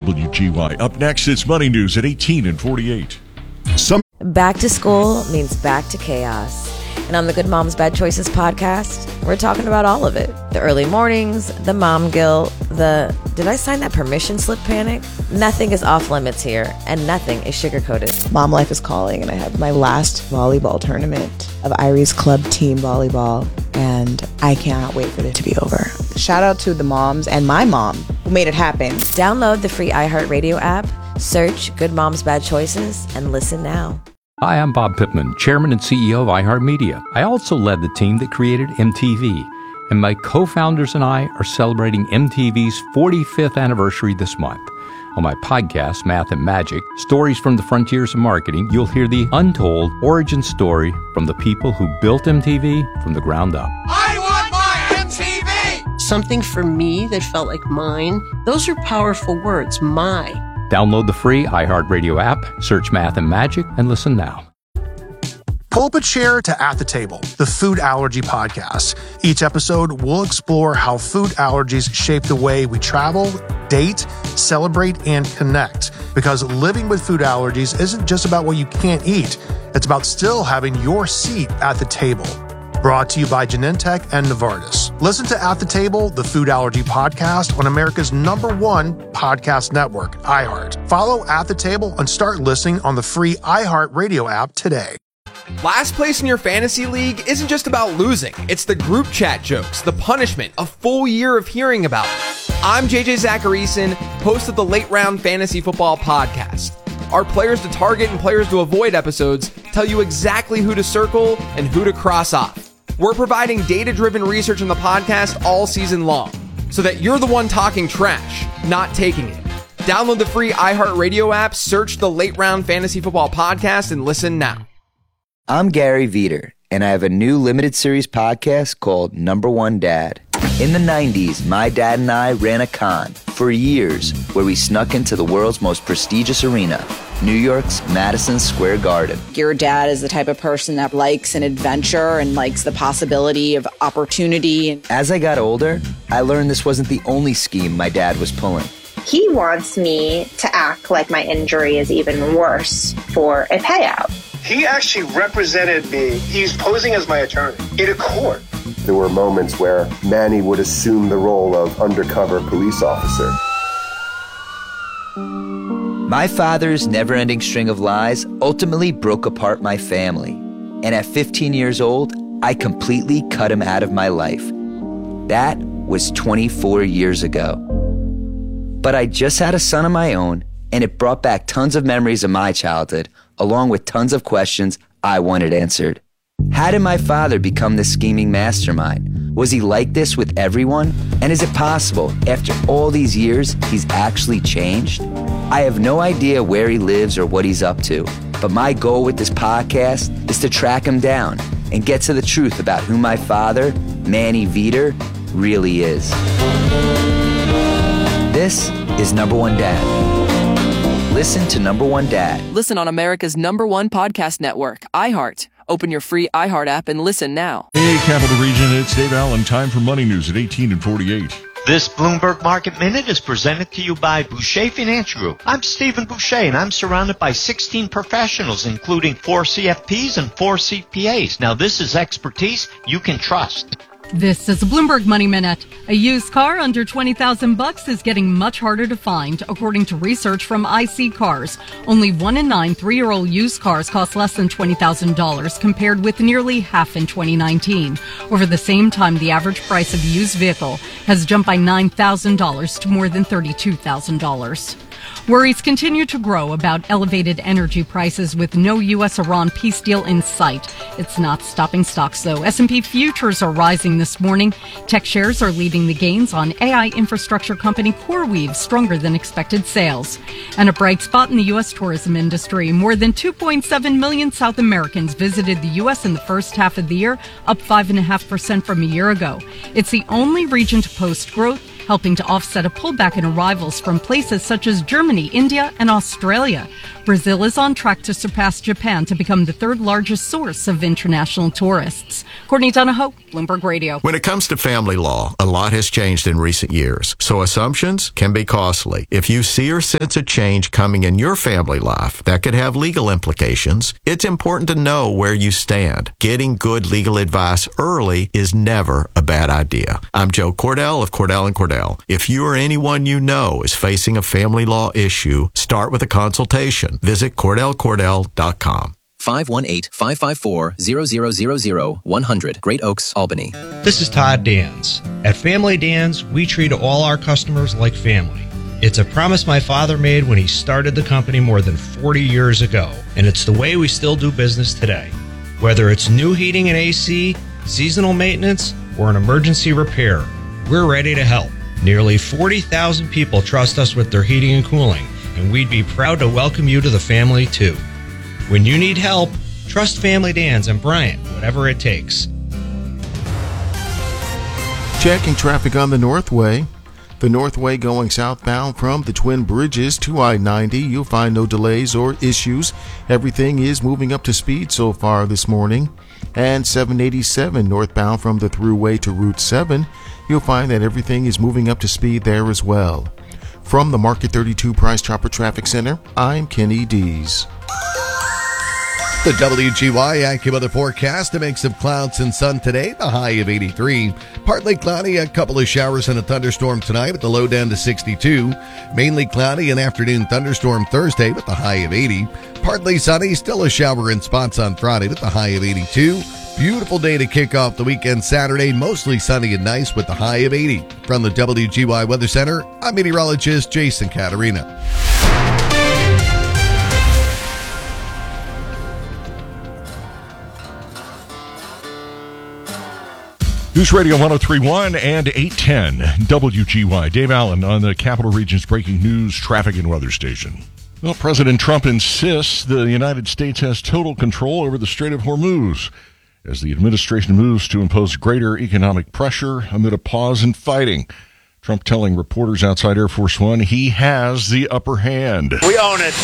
WGY. Up next, it's Money News at 18 and 48. Back to school means back to chaos. And on the Good Moms Bad Choices podcast, we're talking about all of it. The early mornings, the mom guilt, the did I sign that permission slip panic? Nothing is off limits here, and nothing is sugar-coated. Mom life is calling, and I have my last volleyball tournament of Irie's Club Team Volleyball, and I cannot wait for it to be over. Shout out to the moms and my mom who made it happen. Download the free iHeartRadio app, search Good Moms Bad Choices, and listen now. Hi, I'm Bob Pittman, Chairman and CEO of iHeartMedia. I also led the team that created MTV, and my co-founders and I are celebrating MTV's 45th anniversary this month. On my podcast, Math and Magic, Stories from the Frontiers of Marketing, you'll hear the untold origin story from the people who built MTV from the ground up. I want my MTV! Something for me that felt like mine. Those are powerful words, my. Download the free iHeartRadio app, search Math and Magic, and listen now. Pull up a chair to At the Table, the food allergy podcast. Each episode, we'll explore how food allergies shape the way we travel, date, celebrate, and connect. Because living with food allergies isn't just about what you can't eat. It's about still having your seat at the table. Brought to you by Genentech and Novartis. Listen to At the Table, the food allergy podcast on America's #1 podcast network, iHeart. Follow At the Table and start listening on the free iHeart Radio app today. Last place in your fantasy league isn't just about losing. It's the group chat jokes, the punishment, a full year of hearing about it. I'm JJ Zacharyson, host of the Late Round Fantasy Football Podcast. Our players to target and players to avoid episodes tell you exactly who to circle and who to cross off. We're providing data-driven research on the podcast all season long, so that you're the one talking trash, not taking it. Download the free iHeartRadio app, search the Late Round Fantasy Football Podcast, and listen now. I'm Gary Veter, and I have a new limited series podcast called Number One Dad. In the 90s, my dad and I ran a con for years where we snuck into the world's most prestigious arena, New York's Madison Square Garden. Your dad is the type of person that likes an adventure and likes the possibility of opportunity. As I got older, I learned this wasn't the only scheme my dad was pulling. He wants me to act like my injury is even worse for a payout. He actually represented me. He's posing as my attorney in a court. There were moments where Manny would assume the role of undercover police officer. My father's never-ending string of lies ultimately broke apart my family. And at 15 years old, I completely cut him out of my life. That was 24 years ago. But I just had a son of my own, and it brought back tons of memories of my childhood, along with tons of questions I wanted answered. How did my father become this scheming mastermind? Was he like this with everyone? And is it possible, after all these years, he's actually changed? I have no idea where he lives or what he's up to, but my goal with this podcast is to track him down and get to the truth about who my father, Manny Veter, really is. This is Number One Dad. Listen to Number One Dad. Listen on America's #1 podcast network, iHeart. Open your free iHeart app and listen now. Hey, Capital Region, it's Dave Allen. Time for Money News at 18 and 48. This Bloomberg Market Minute is presented to you by Boucher Financial Group. I'm Stephen Boucher, and I'm surrounded by 16 professionals, including 4 CFPs and 4 CPAs. Now, this is expertise you can trust. This is a Bloomberg Money Minute. A used car under $20,000 is getting much harder to find, according to research from IC Cars. Only 1 in 9 3-year-old used cars cost less than $20,000, compared with nearly half in 2019. Over the same time, the average price of a used vehicle has jumped by $9,000 to more than $32,000. Worries continue to grow about elevated energy prices with no U.S.-Iran peace deal in sight. It's not stopping stocks, though. S&P futures are rising this morning. Tech shares are leading the gains on AI infrastructure company CoreWeave's stronger than expected sales. And a bright spot in the U.S. tourism industry. More than 2.7 million South Americans visited the U.S. in the first half of the year, up 5.5% from a year ago. It's the only region to post growth, helping to offset a pullback in arrivals from places such as Germany, India, and Australia. Brazil is on track to surpass Japan to become the third largest source of international tourists. Courtney Donahoe, Bloomberg Radio. When it comes to family law, a lot has changed in recent years, so assumptions can be costly. If you see or sense a change coming in your family life that could have legal implications, it's important to know where you stand. Getting good legal advice early is never a bad idea. I'm Joe Cordell of Cordell & Cordell. If you or anyone you know is facing a family law issue, start with a consultation. Visit CordellCordell.com. 518-554-0000-100, Great Oaks, Albany. This is Todd Dans. At Family Dans, we treat all our customers like family. It's a promise my father made when he started the company more than 40 years ago, and it's the way we still do business today. Whether it's new heating and AC, seasonal maintenance, or an emergency repair, we're ready to help. Nearly 40,000 people trust us with their heating and cooling, and we'd be proud to welcome you to the family, too. When you need help, trust Family Dans and Bryant, whatever it takes. Checking traffic on the Northway. The Northway going southbound from the Twin Bridges to I-90. You'll find no delays or issues. Everything is moving up to speed so far this morning. And 787 northbound from the Thruway to Route 7. You'll find that everything is moving up to speed there as well. From the Market 32 Price Chopper Traffic Center, I'm Kenny Dees. The WGY AccuWeather forecast, a mix of clouds and sun today, the high of 83. Partly cloudy, a couple of showers and a thunderstorm tonight with the low down to 62. Mainly cloudy, an afternoon thunderstorm Thursday with the high of 80. Partly sunny, still a shower in spots on Friday with the high of 82. Beautiful day to kick off the weekend Saturday, mostly sunny and nice with the high of 80. From the WGY Weather Center, I'm meteorologist Jason Caterina. News Radio 103.1 and 810 WGY. Dave Allen on the Capital Region's breaking news, traffic, and weather station. Well, President Trump insists the United States has total control over the Strait of Hormuz as the administration moves to impose greater economic pressure amid a pause in fighting. Trump telling reporters outside Air Force One he has the upper hand. We own it.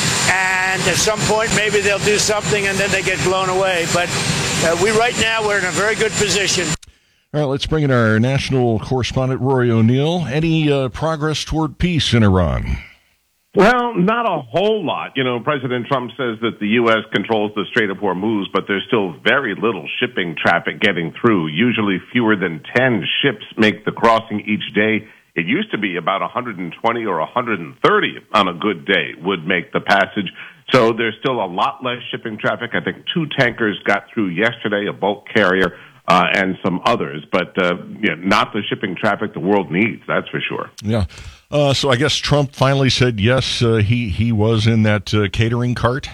And at some point, maybe they'll do something and then they get blown away. But right now, we're in a very good position. All right, let's bring in our national correspondent, Rory O'Neill. Any progress toward peace in Iran? Well, not a whole lot. You know, President Trump says that the U.S. controls the Strait of Hormuz, but there's still very little shipping traffic getting through. Usually fewer than 10 ships make the crossing each day. It used to be about 120 or 130 on a good day would make the passage. So there's still a lot less shipping traffic. I think 2 tankers got through yesterday, a bulk carrier, and some others, but not the shipping traffic the world needs, that's for sure. Yeah. So I guess Trump finally said yes, he was in that catering cart?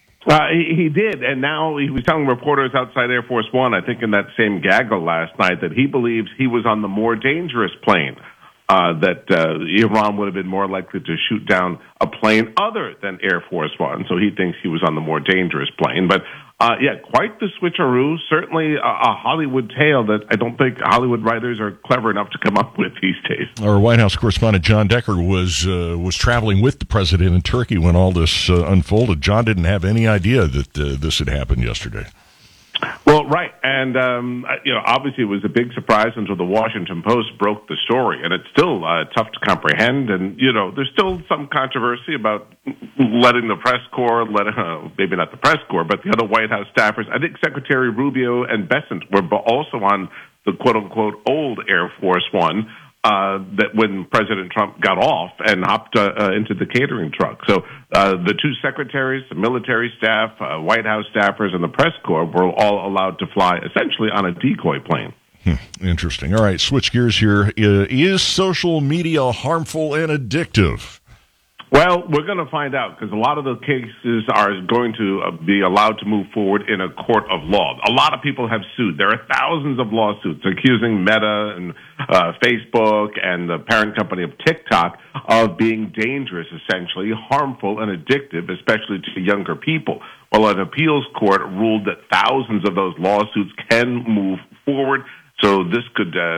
He did, and now he was telling reporters outside Air Force One, I think in that same gaggle last night, that he believes he was on the more dangerous plane, that Iran would have been more likely to shoot down a plane other than Air Force One, so he thinks he was on the more dangerous plane. But quite the switcheroo. Certainly a Hollywood tale that I don't think Hollywood writers are clever enough to come up with these days. Our White House correspondent John Decker was traveling with the president in Turkey when all this unfolded. John didn't have any idea that this had happened yesterday. Well, right, and obviously it was a big surprise until the Washington Post broke the story, and it's still tough to comprehend. And there's still some controversy about letting the press corps, maybe not the press corps, but the other White House staffers. I think Secretary Rubio and Bessent were also on the quote unquote old Air Force One. That when President Trump got off and hopped into the catering truck. So the 2 secretaries, the military staff, White House staffers, and the press corps were all allowed to fly essentially on a decoy plane. Interesting. All right, switch gears here. Is social media harmful and addictive? Well, we're going to find out because a lot of the cases are going to be allowed to move forward in a court of law. A lot of people have sued. There are thousands of lawsuits accusing Meta and Facebook and the parent company of TikTok of being dangerous, essentially, harmful and addictive, especially to younger people. Well, an appeals court ruled that thousands of those lawsuits can move forward. So this could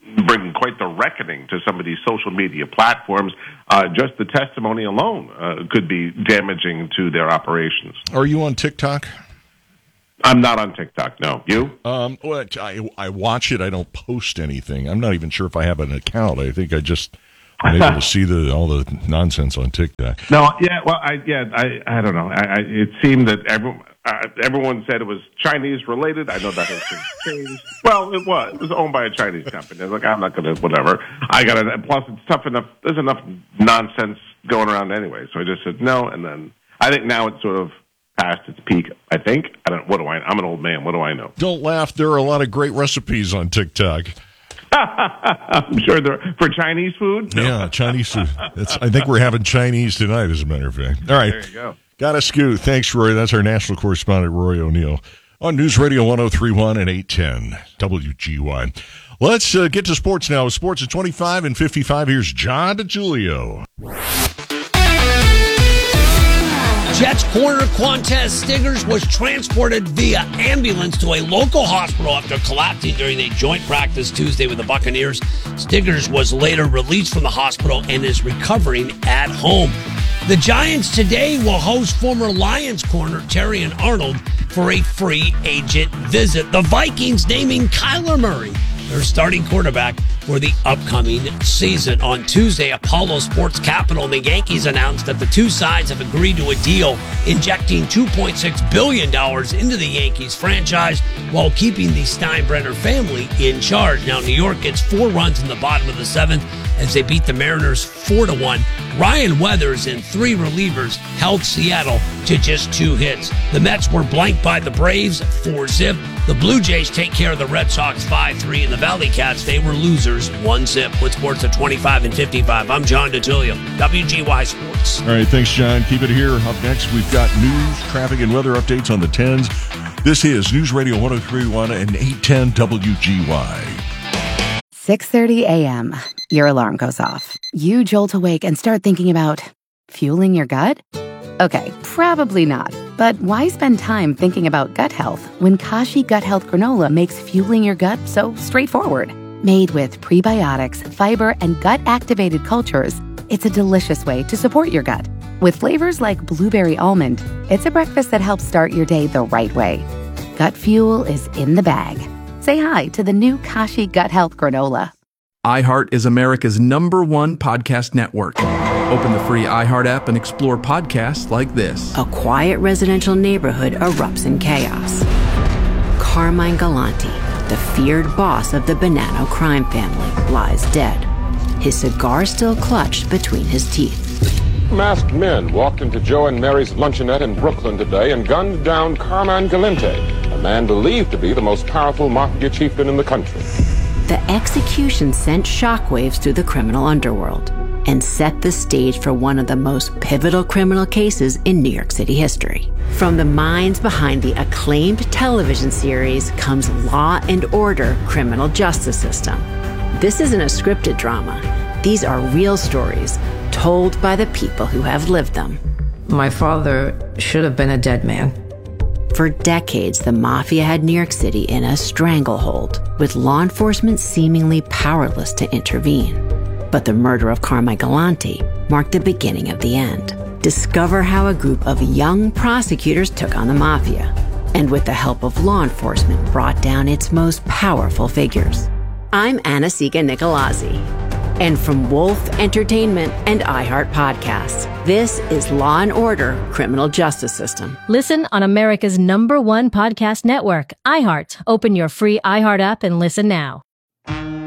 bringing quite the reckoning to some of these social media platforms. Just the testimony alone could be damaging to their operations. Are you on TikTok? I'm not on TikTok, no. You? Well, I watch it. I don't post anything. I'm not even sure if I have an account. I think I'm able to see all the nonsense on TikTok. No, yeah, well, I don't know. It seemed that everyone said it was Chinese related. I know that has been changed. Well, it was owned by a Chinese company. I was like, I'm not going to, whatever. Plus it's tough enough. There's enough nonsense going around anyway. So I just said no. And then I think now it's sort of past its peak, I think. I'm an old man. What do I know? Don't laugh. There are a lot of great recipes on TikTok. I'm sure they're for Chinese food. No. Yeah, Chinese food. I think we're having Chinese tonight, as a matter of fact. All right. There you go. Got to scoot. Thanks, Roy. That's our national correspondent, Roy O'Neill, on News Radio 103.1 and 810 WGY. Let's get to sports now. Sports at 25 and 55. Here's John DeJulio. Jets corner Quantez Stiggers was transported via ambulance to a local hospital after collapsing during a joint practice Tuesday with the Buccaneers. Stiggers was later released from the hospital and is recovering at home. The Giants today will host former Lions corner Terrion Arnold for a free agent visit. The Vikings naming Kyler Murray their starting quarterback for the upcoming season. On Tuesday, Apollo Sports Capital and the Yankees announced that the two sides have agreed to a deal injecting $2.6 billion into the Yankees franchise while keeping the Steinbrenner family in charge. Now, New York gets 4 runs in the bottom of the 7th as they beat the Mariners 4-1. Ryan Weathers and 3 relievers held Seattle to just 2 hits. The Mets were blanked by the Braves 4-zip. The Blue Jays take care of the Red Sox 5-3, and the Valley Cats, they were losers 1-zip. With sports at 25 and 55, I'm John DeTilio, WGY Sports. All right, thanks, John. Keep it here. Up next, we've got news, traffic, and weather updates on the 10s. This is News Radio 103.1 and 810 WGY. 6:30 a.m. Your alarm goes off. You jolt awake and start thinking about fueling your gut? Okay, probably not. But why spend time thinking about gut health when Kashi Gut Health Granola makes fueling your gut so straightforward? Made with prebiotics, fiber, and gut-activated cultures, it's a delicious way to support your gut. With flavors like blueberry almond, it's a breakfast that helps start your day the right way. Gut fuel is in the bag. Say hi to the new Kashi Gut Health Granola. iHeart is America's #1 podcast network. Open the free iHeart app and explore podcasts like this. A quiet residential neighborhood erupts in chaos. Carmine Galante, the feared boss of the Bonanno crime family, lies dead, his cigar still clutched between his teeth. Masked men walked into Joe and Mary's luncheonette in Brooklyn today and gunned down Carmine Galante, a man believed to be the most powerful mafia chieftain in the country. The execution sent shockwaves through the criminal underworld and set the stage for one of the most pivotal criminal cases in New York City history. From the minds behind the acclaimed television series comes Law and Order: Criminal Justice System. This isn't a scripted drama. These are real stories told by the people who have lived them. My father should have been a dead man. For decades, the mafia had New York City in a stranglehold, with law enforcement seemingly powerless to intervene. But the murder of Carmine Galante marked the beginning of the end. Discover how a group of young prosecutors took on the mafia, and with the help of law enforcement, brought down its most powerful figures. I'm Anna-Sigga Nicolazzi. And from Wolf Entertainment and iHeart Podcasts, this is Law & Order: Criminal Justice System. Listen on America's #1 podcast network, iHeart. Open your free iHeart app and listen now.